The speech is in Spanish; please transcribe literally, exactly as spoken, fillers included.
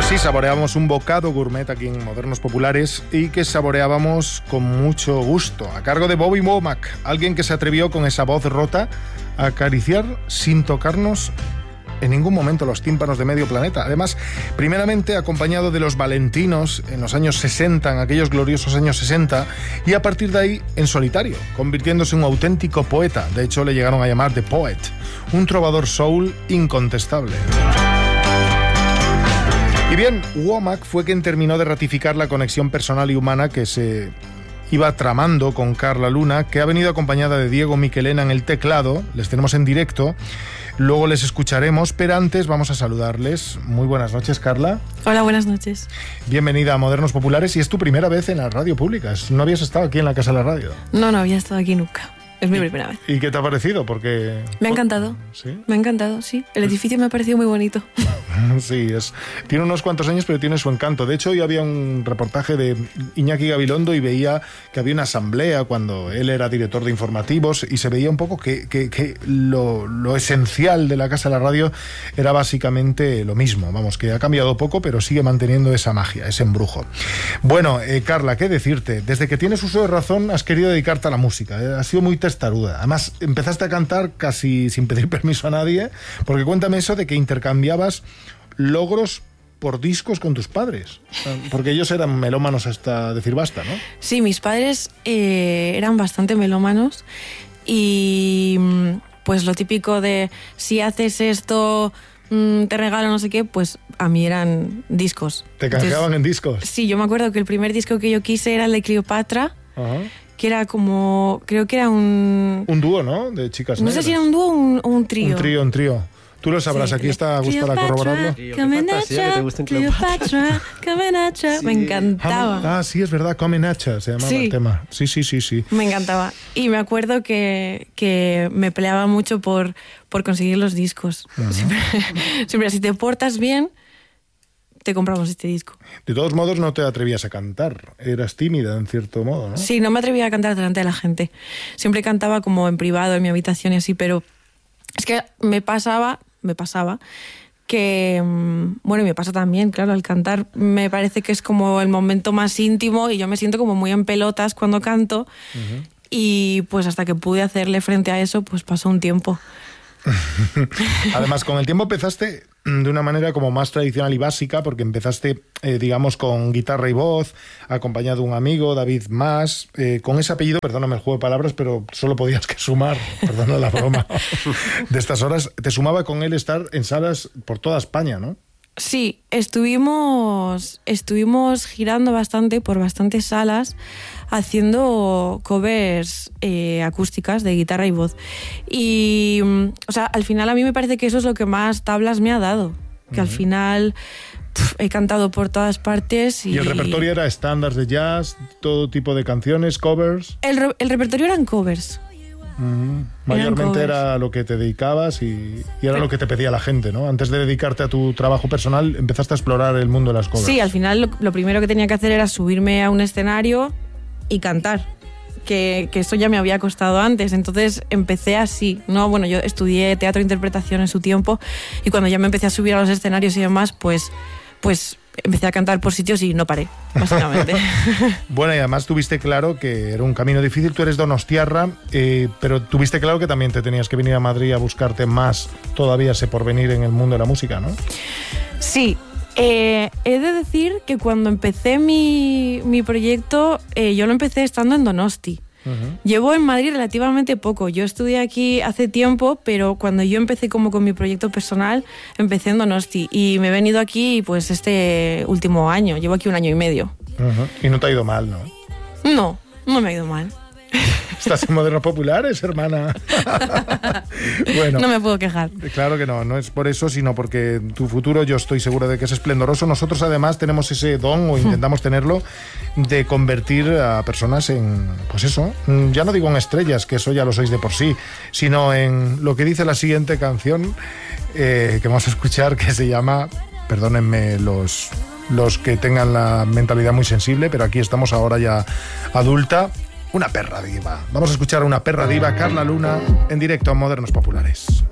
Sí, saboreábamos un bocado gourmet aquí en Modernos Populares y que saboreábamos con mucho gusto, a cargo de Bobby Womack, alguien que se atrevió con esa voz rota a acariciar sin tocarnos en ningún momento los tímpanos de medio planeta. Además, primeramente acompañado de los Valentinos en los años sesenta, en aquellos gloriosos años sesenta, y a partir de ahí en solitario, convirtiéndose en un auténtico poeta. De hecho, le llegaron a llamar The Poet, un trovador soul incontestable. Y bien, Womack fue quien terminó de ratificar la conexión personal y humana que se iba tramando con Carla Luna, que ha venido acompañada de Diego Miquelena en el teclado. Les tenemos en directo, luego les escucharemos, pero antes vamos a saludarles. Muy buenas noches, Carla. Hola, buenas noches. Bienvenida a Modernos Populares, y es tu primera vez en la radio pública. ¿No habías estado aquí en la Casa de la Radio? No, no había estado aquí nunca. Es mi primera vez. ¿Y qué te ha parecido? Porque me ha encantado. ¿Sí? Me ha encantado, sí. El edificio me ha parecido muy bonito. Sí, es, tiene unos cuantos años, pero tiene su encanto. De hecho, hoy había un reportaje de Iñaki Gabilondo y veía que había una asamblea cuando él era director de informativos, y se veía un poco que, que, que lo, lo esencial de la Casa de la Radio era básicamente lo mismo. Vamos, que ha cambiado poco, pero sigue manteniendo esa magia, ese embrujo. Bueno, eh, Carla, ¿qué decirte? Desde que tienes uso de razón has querido dedicarte a la música. Eh, has sido muy testaruda. Además, empezaste a cantar casi sin pedir permiso a nadie, porque cuéntame eso de que intercambiabas logros por discos con tus padres, porque ellos eran melómanos hasta decir basta, ¿no? Sí, mis padres eh, eran bastante melómanos, y pues lo típico de si haces esto te regalo no sé qué, pues a mí eran discos. ¿Te canjeaban en discos? Sí, yo me acuerdo que el primer disco que yo quise era el de Cleopatra. Ajá. Que era como, creo que era un... Un dúo, ¿no? De chicas negras. No sé si era un dúo o un, un trío. Un trío, un trío. Tú lo sabrás, sí. Aquí está Agus para corroborarlo. Cleopatra, Cleopatra, me encantaba. Ah, sí, es verdad, Comenacha se llamaba, sí. El tema. Sí, sí, sí, sí. Me encantaba. Y me acuerdo que, que me peleaba mucho por, por conseguir los discos. Uh-huh. Siempre, siempre, si te portas bien, te compramos este disco. De todos modos, no te atrevías a cantar. Eras tímida, en cierto modo, ¿no? Sí, no me atrevía a cantar delante de la gente. Siempre cantaba como en privado, en mi habitación y así, pero es que me pasaba, me pasaba, que, bueno, y me pasa también, claro, al cantar me parece que es como el momento más íntimo y yo me siento como muy en pelotas cuando canto. Uh-huh. Y pues hasta que pude hacerle frente a eso, pues pasó un tiempo. Además, con el tiempo empezaste de una manera como más tradicional y básica, porque empezaste, eh, digamos, con guitarra y voz, acompañado de un amigo, David Mas, eh, con ese apellido, perdóname el juego de palabras, pero solo podías que sumar, perdona la broma, de estas horas, te sumaba con él estar en salas por toda España, ¿no? Sí, estuvimos, estuvimos girando bastante por bastantes salas, haciendo covers eh, acústicas de guitarra y voz. Y, o sea, al final a mí me parece que eso es lo que más tablas me ha dado. Que uh-huh. Al final pff, he cantado por todas partes. ¿Y, ¿Y el repertorio era estándares de jazz, todo tipo de canciones, covers? El, re- el repertorio eran covers. Uh-huh. Mayormente era lo que te dedicabas y, y era Pero, lo que te pedía la gente, ¿no? Antes de dedicarte a tu trabajo personal, empezaste a explorar el mundo de las covers. Sí, al final lo, lo primero que tenía que hacer era subirme a un escenario y cantar, que, que eso ya me había costado antes, entonces empecé así, ¿no? Bueno, yo estudié teatro e interpretación en su tiempo, y cuando ya me empecé a subir a los escenarios y demás, pues, pues empecé a cantar por sitios y no paré, básicamente. Bueno, y además tuviste claro que era un camino difícil. Tú eres donostiarra, eh, pero tuviste claro que también te tenías que venir a Madrid a buscarte más todavía ese porvenir en el mundo de la música, ¿no? Sí. Eh, he de decir que cuando empecé mi, mi proyecto, eh, yo lo empecé estando en Donosti. Uh-huh. Llevo en Madrid relativamente poco. Yo estudié aquí hace tiempo, pero cuando yo empecé como con mi proyecto personal, empecé en Donosti. Y me he venido aquí pues este último año. Llevo aquí un año y medio. Uh-huh. Y no te ha ido mal, ¿no? No, no me ha ido mal. Estás en Modernos Populares, hermana. Bueno, no me puedo quejar. Claro que no, no es por eso, sino porque tu futuro yo estoy seguro de que es esplendoroso. Nosotros además tenemos ese don, o intentamos tenerlo, de convertir a personas en, pues eso, ya no digo en estrellas, que eso ya lo sois de por sí, sino en lo que dice la siguiente canción eh, que vamos a escuchar, que se llama, perdónenme los... los que tengan la mentalidad muy sensible, pero aquí estamos ahora ya adulta. Una perra diva. Vamos a escuchar a una perra diva, Carla Luna, en directo a Modernos Populares.